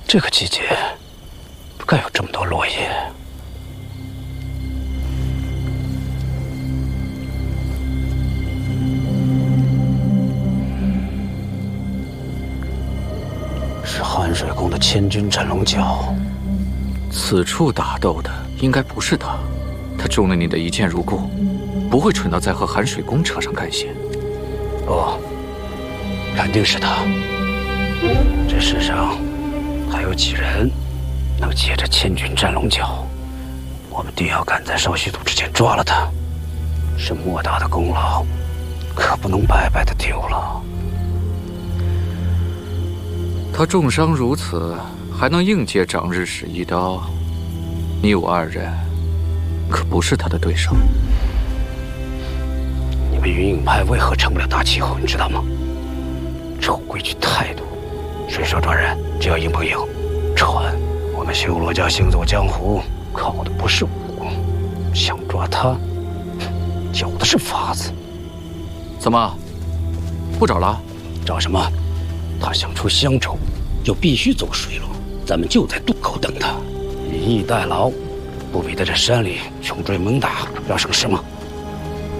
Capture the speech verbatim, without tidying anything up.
这个季节不该有这么多落叶。是寒水宫的千钧斩龙角。 此处打斗的应该不是他，他中了你的一箭如故，不会蠢到再和寒水宫扯上干系。 不，肯定是他。这世上还有几人能借着千钧斩龙角？我们定要赶在少虚度之前抓了他。这莫大的功劳，可不能白白的丢了。 他重伤如此，还能应接长日使一刀，你我二人可不是他的对手。 你们云影派为何成不了大气候？你知道吗？臭规矩太多，水手抓人只要赢不赢，船。我们修罗家行走江湖，靠的不是武功，想抓他，有的是法子。 怎么，不找了？ 找什么？他想出襄州，就必须走水路，咱们就在渡口等他，以逸待劳，不比在这山里穷追猛打要省事吗？